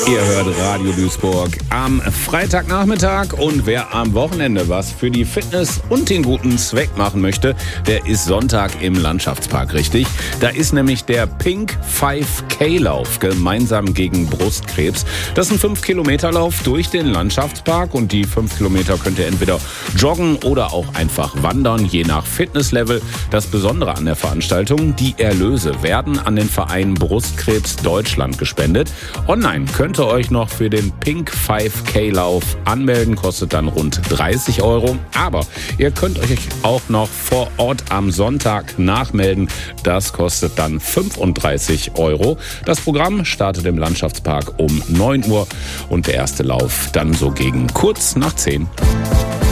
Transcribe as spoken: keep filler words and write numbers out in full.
Ihr hört Radio Duisburg am Freitagnachmittag und wer am Wochenende was für die Fitness und den guten Zweck machen möchte, der ist Sonntag im Landschaftspark, richtig? Da ist nämlich der Pink fünf K Lauf gemeinsam gegen Brustkrebs. Das ist ein fünf Kilometer Lauf durch den Landschaftspark und die fünf Kilometer könnt ihr entweder joggen oder auch einfach wandern, je nach Fitnesslevel. Das Besondere an der Veranstaltung, die Erlöse werden an den Verein Brustkrebs Deutschland gespendet. Online könnt ihr euch noch für den Pink fünf K Lauf anmelden, kostet dann rund dreißig Euro. Aber ihr könnt euch auch noch vor Ort am Sonntag nachmelden. Das kostet dann fünfunddreißig Euro. Das Programm startet im Landschaftspark um neun Uhr und der erste Lauf dann so gegen kurz nach zehn.